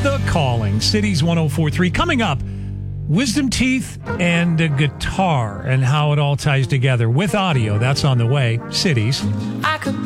The Calling, Cities 104.3. Coming up, wisdom teeth and a guitar and how it all ties together with audio. That's on the way. Cities.